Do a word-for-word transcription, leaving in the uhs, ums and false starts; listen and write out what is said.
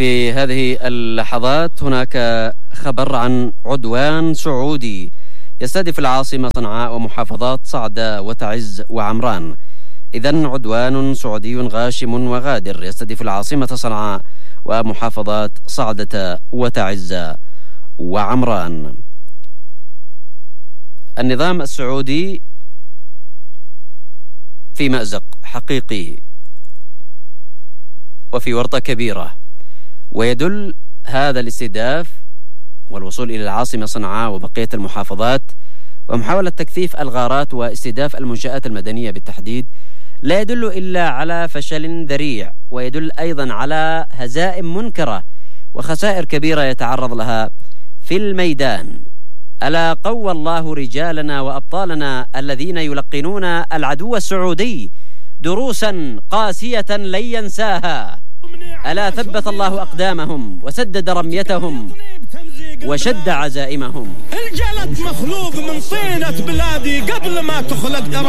في هذه اللحظات هناك خبر عن عدوان سعودي يستهدف العاصمة صنعاء ومحافظات صعدة وتعز وعمران. إذن عدوان سعودي غاشم وغادر يستهدف العاصمة صنعاء ومحافظات صعدة وتعز وعمران. النظام السعودي في مأزق حقيقي وفي ورطة كبيرة، ويدل هذا الاستهداف والوصول إلى العاصمة صنعاء وبقية المحافظات ومحاولة تكثيف الغارات واستهداف المنشآت المدنية بالتحديد لا يدل إلا على فشل ذريع، ويدل أيضا على هزائم منكرة وخسائر كبيرة يتعرض لها في الميدان. ألا قوى الله رجالنا وأبطالنا الذين يلقنون العدو السعودي دروسا قاسية لن ينساها. ألا ثبت الله أقدامهم وسدد رميتهم وشد عزائمهم. الجلد مخلوق من طينة بلادي قبل ما تخلق